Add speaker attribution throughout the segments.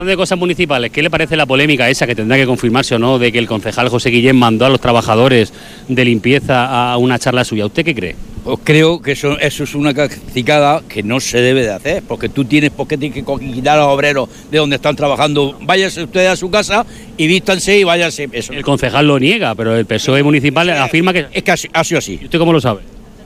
Speaker 1: De cosas municipales, ¿qué le parece la polémica esa que tendrá que confirmarse o no de que el concejal José Guillén mandó a los trabajadores de limpieza a una charla suya? ¿Usted qué cree?
Speaker 2: Pues creo que eso es una cacicada que no se debe de hacer, porque tú tienes que quitar a los obreros de donde están trabajando. Váyanse ustedes a su casa y vístanse y váyanse. Eso.
Speaker 1: El concejal lo niega, pero el PSOE municipal afirma que...
Speaker 2: Es que ha sido así.
Speaker 1: ¿Y usted cómo lo sabe?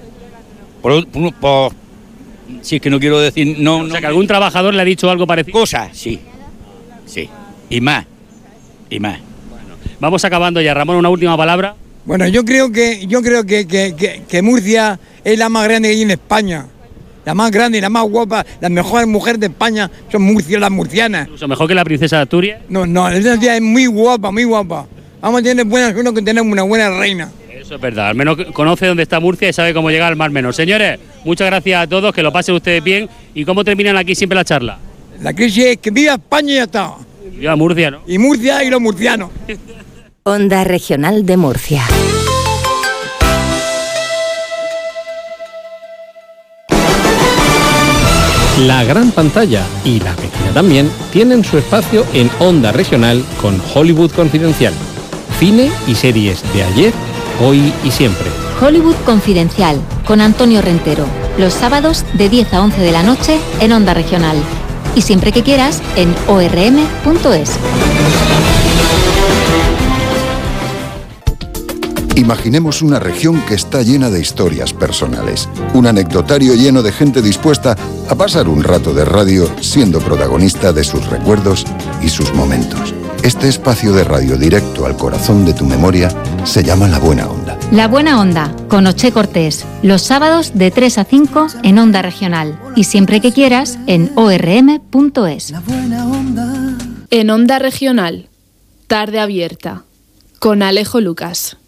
Speaker 2: Si es que no quiero decir...
Speaker 1: O sea, que algún trabajador le ha dicho algo parecido.
Speaker 2: Cosas, sí. Y más. Bueno,
Speaker 1: vamos acabando ya. Ramón, una última palabra.
Speaker 3: Bueno, yo creo que Murcia es la más grande que hay en España. La más grande y la más guapa, la mejor mujer de España son las murcianas.
Speaker 1: Incluso mejor que la princesa de Asturias.
Speaker 3: No, esa tía es muy guapa, muy guapa. Vamos a tener buena suerte que tenemos una buena reina.
Speaker 1: Eso es verdad, al menos conoce dónde está Murcia y sabe cómo llegar al Mar Menor. Señores, muchas gracias a todos, que lo pasen ustedes bien. ¿Y cómo terminan aquí siempre la charla?
Speaker 3: La crisis es que viva España y ya está.
Speaker 1: Viva Murcia, ¿no?
Speaker 3: Y Murcia y los murcianos.
Speaker 4: Onda Regional de Murcia.
Speaker 5: La gran pantalla y la pequeña también tienen su espacio en Onda Regional con Hollywood Confidencial. Cine y series de ayer, hoy y siempre.
Speaker 6: Hollywood Confidencial con Antonio Rentero. Los sábados de 10 a 11 de la noche en Onda Regional. Y siempre que quieras en orm.es.
Speaker 7: Imaginemos una región que está llena de historias personales. Un anecdotario lleno de gente dispuesta a pasar un rato de radio siendo protagonista de sus recuerdos y sus momentos. Este espacio de radio directo al corazón de tu memoria se llama La Buena Onda.
Speaker 6: La Buena Onda, con Oche Cortés. Los sábados de 3 a 5 en Onda Regional. Y siempre que quieras en orm.es.
Speaker 8: En Onda Regional, Tarde Abierta, con Alejo Lucas.